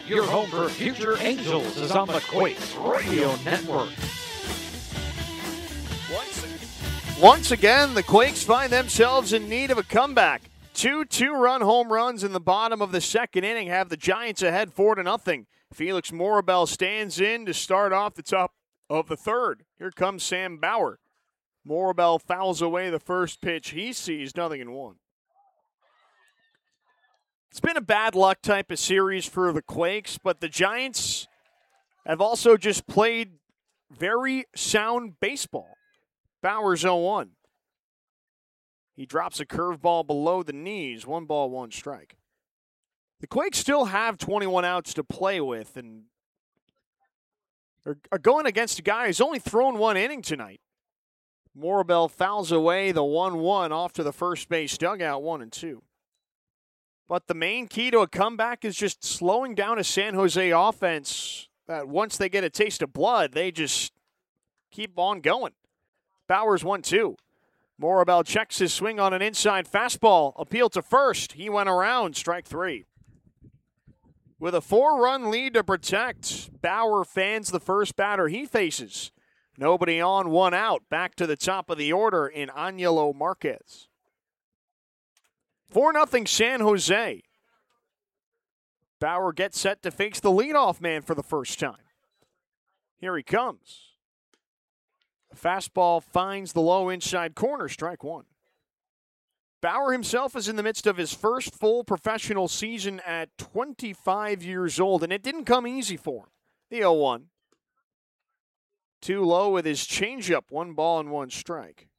Your home for future Angels is on the Quakes Radio Network. Once again, the Quakes find themselves in need of a comeback. Two two-run home runs in the bottom of the second inning have the Giants ahead 4-0. Felix Morabel stands in to start off the top of the third. Here comes Sam Bauer. Morabel fouls away the first pitch he sees, 0-1. It's been a bad luck type of series for the Quakes, but the Giants have also just played very sound baseball. Bauer's 0-1. He drops a curveball below the knees. 1 ball, 1 strike. The Quakes still have 21 outs to play with and are going against a guy who's only thrown 1 inning tonight. Morabel fouls away the 1-1 off to the first base dugout, 1-2. But the main key to a comeback is just slowing down a San Jose offense that once they get a taste of blood, they just keep on going. Bauer's 1-2. Morabel checks his swing on an inside fastball. Appeal to first. He went around. Strike 3. With a 4-run lead to protect, Bauer fans the first batter he faces. Nobody on, 1 out. Back to the top of the order in Angelo Marquez. 4-0 San Jose. Bauer gets set to face the leadoff man for the first time. Here he comes. The fastball finds the low inside corner, strike 1. Bauer himself is in the midst of his first full professional season at 25 years old, and it didn't come easy for him. The 0-1. Too low with his changeup, 1 ball and 1 strike.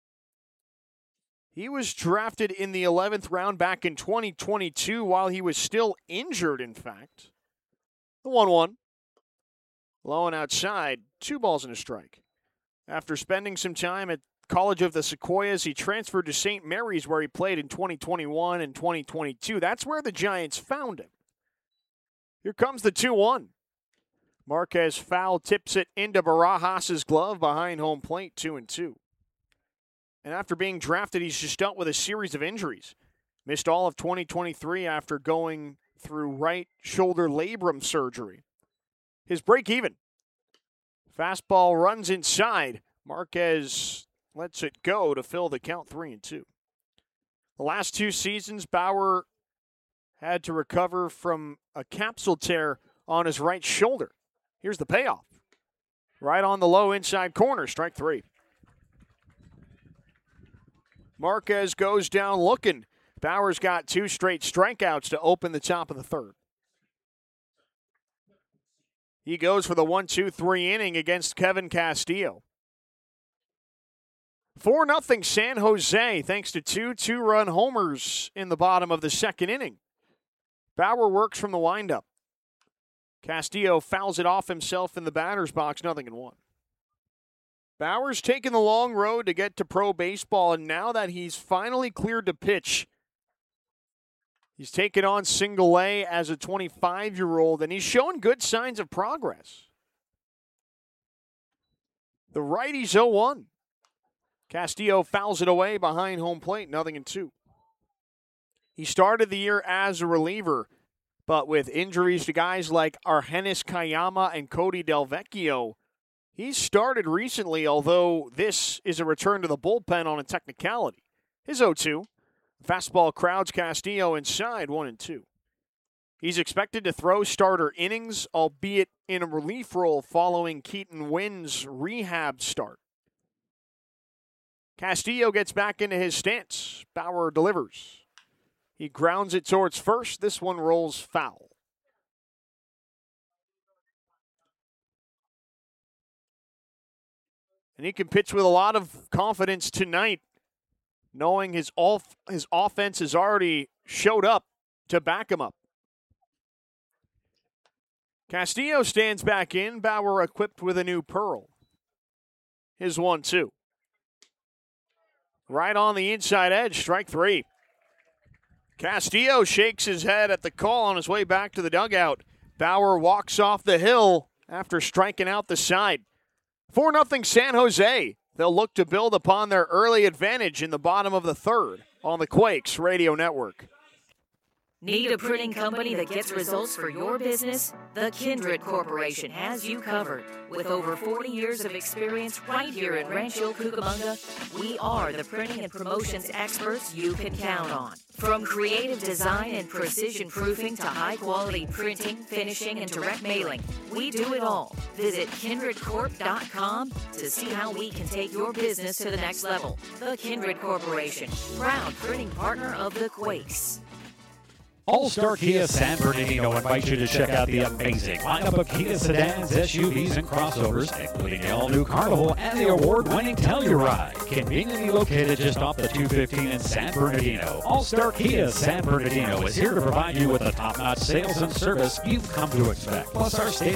He was drafted in the 11th round back in 2022 while he was still injured, in fact. The 1-1. Low and outside, 2 balls and a strike. After spending some time at College of the Sequoias, he transferred to St. Mary's where he played in 2021 and 2022. That's where the Giants found him. Here comes the 2-1. Marquez foul tips it into Barajas' glove behind home plate, 2-2. And after being drafted, he's just dealt with a series of injuries. Missed all of 2023 after going through right shoulder labrum surgery. His break even. Fastball runs inside. Marquez lets it go to fill the count, 3-2. The last 2 seasons, Bauer had to recover from a capsule tear on his right shoulder. Here's the payoff. Right on the low inside corner, strike 3. Marquez goes down looking. Bauer's got 2 straight strikeouts to open the top of the third. He goes for the 1-2-3 inning against Kevin Castillo. 4-0 San Jose, thanks to 2 two-run homers in the bottom of the second inning. Bauer works from the windup. Castillo fouls it off himself in the batter's box, 0-1. Bauer's taken the long road to get to pro baseball, and now that he's finally cleared to pitch, he's taken on single A as a 25-year-old, and he's shown good signs of progress. The righty's 0-1. Castillo fouls it away behind home plate, 0-2. He started the year as a reliever, but with injuries to guys like Argenis Kayama and Cody Delvecchio, he's started recently, although this is a return to the bullpen on a technicality. His 0-2. Fastball crowds Castillo inside, 1-2. He's expected to throw starter innings, albeit in a relief role following Keaton Wynn's rehab start. Castillo gets back into his stance. Bauer delivers. He grounds it towards first. This one rolls foul. And he can pitch with a lot of confidence tonight, knowing his offense has already showed up to back him up. Castillo stands back in. Bauer equipped with a new pearl. His 1-2. Right on the inside edge, strike 3. Castillo shakes his head at the call on his way back to the dugout. Bauer walks off the hill after striking out the side. 4-0 San Jose. They'll look to build upon their early advantage in the bottom of the third on the Quakes Radio Network. Need a printing company that gets results for your business? The Kindred Corporation has you covered. With over 40 years of experience right here in Rancho Cucamonga, we are the printing and promotions experts you can count on. From creative design and precision proofing to high-quality printing, finishing, and direct mailing, we do it all. Visit kindredcorp.com to see how we can take your business to the next level. The Kindred Corporation, proud printing partner of the Quakes. All-Star Kia San Bernardino invites you to check out the amazing lineup of Kia sedans, SUVs, and crossovers, including the all-new Carnival and the award-winning Telluride. Conveniently located just off the 215 in San Bernardino, All-Star Kia San Bernardino is here to provide you with the top-notch sales and service you've come to expect. Plus, our state